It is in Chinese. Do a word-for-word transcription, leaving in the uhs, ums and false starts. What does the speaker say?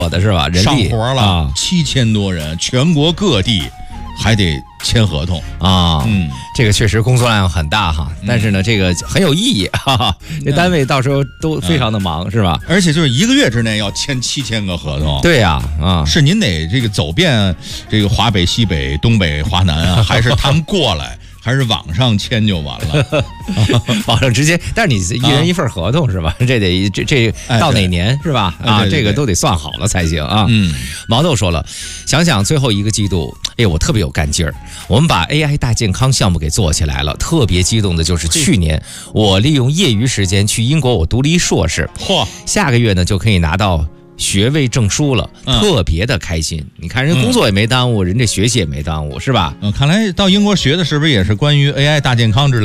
我的是吧？人力上活了， 啊， 七千多人，全国各地还得签合同啊， 嗯， 这个确实工作量很大哈，但是呢，这个很有意义，哈哈，这单位到时候都非常的忙，是吧？ 而且就是一个月之内要签七千个合同。 对呀，啊， 是您得这个走遍这个华北、西北、东北、华南啊，还是他们过来？还是网上签就完了， 网上直接，但是你一人一份合同是吧？这得这这到哪年是吧？啊，这个都得算好了才行啊。 嗯， 毛豆说了，想想最后一个季度，哎，我特别有干劲儿。我们把 A I 大健康项目给做起来了，特别激动的就是去年我利用业余时间去英国，我读了一硕士， 嚯， 下个月呢就可以拿到学位证书了， 嗯、 特别的开心。你看人工作也没耽误，嗯、人这学习也没耽误，是吧？ 嗯，看来到英国学的是不是也是关于 A I 大健康之类的？